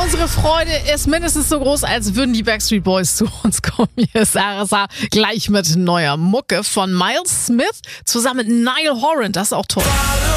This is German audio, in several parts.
Unsere Freude ist mindestens so groß, als würden die Backstreet Boys zu uns kommen. Hier ist RSA gleich mit neuer Mucke von Miles Smith zusammen mit Niall Horan. Das ist auch toll.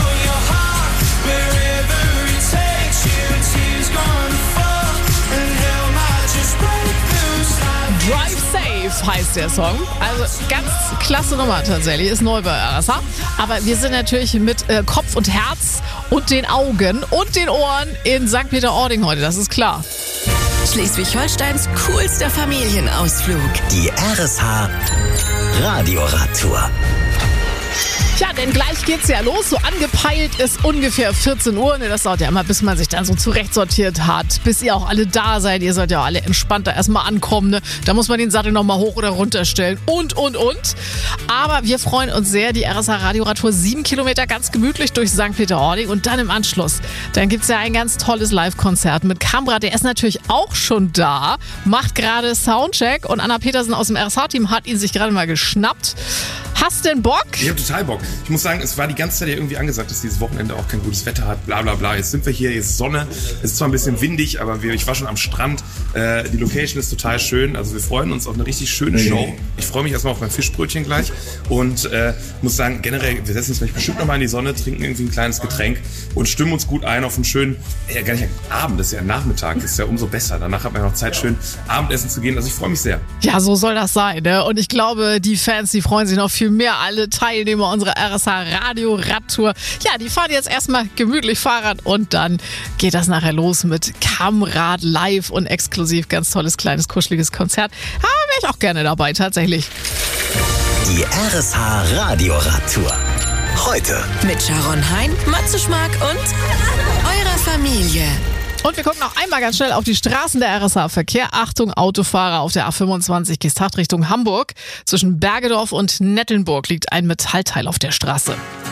Drive Safe heißt der Song. Also ganz klasse Nummer tatsächlich. Ist neu bei RSA. Aber wir sind natürlich mit Kopf und Herz und den Augen und den Ohren in St. Peter-Ording heute. Das ist klar. Schleswig-Holsteins coolster Familienausflug. Die RSH Radioradtour. Ja, denn gleich geht's ja los. So angepeilt ist ungefähr 14 Uhr. Das dauert ja immer, bis man sich dann so zurechtsortiert hat. Bis ihr auch alle da seid. Ihr sollt ja auch alle entspannter erstmal ankommen. Ne? Da muss man den Sattel nochmal hoch oder runter stellen. Und. Aber wir freuen uns sehr. Die RSH Radioradtour 7 Kilometer ganz gemütlich durch St. Peter-Ording. Und dann im Anschluss, dann gibt's ja ein ganz tolles Live-Konzert mit Cambra. Der ist natürlich auch schon da. Macht gerade Soundcheck. Und Anna Petersen aus dem RSH-Team hat ihn sich gerade mal geschnappt. Hast du denn Bock? Ich habe total Bock. Ich muss sagen, es war die ganze Zeit ja irgendwie angesagt, dass dieses Wochenende auch kein gutes Wetter hat, bla bla bla. Jetzt sind wir hier, jetzt ist Sonne. Es ist zwar ein bisschen windig, aber ich war schon am Strand. Die Location ist total schön. Also wir freuen uns auf eine richtig schöne Show. Ich freue mich erstmal auf mein Fischbrötchen gleich. Und muss sagen, generell, wir setzen uns gleich bestimmt nochmal in die Sonne, trinken irgendwie ein kleines Getränk und stimmen uns gut ein auf einen schönen, ja gar nicht Abend, das ist ja Nachmittag, ist ja umso besser. Danach hat man noch Zeit, schön Abendessen zu gehen. Also ich freue mich sehr. Ja, so soll das sein, ne? Und ich glaube, die Fans, die freuen sich noch viel mehr. Alle Teilnehmer unserer RSH Radio-Radtour. Ja, die fahren jetzt erstmal gemütlich Fahrrad und dann geht das nachher los mit Kamrad live und exklusiv. Ganz tolles, kleines, kuscheliges Konzert. Ja, wäre ich auch gerne dabei, tatsächlich. Die RSH Radioradtour. Heute Mit Sharon Hein, Matze Schmark und eurer Familie. Und wir gucken noch einmal ganz schnell auf die Straßen der RSH-Verkehr. Achtung, Autofahrer auf der A25 Geesthacht Richtung Hamburg. Zwischen Bergedorf und Nettelnburg liegt ein Metallteil auf der Straße.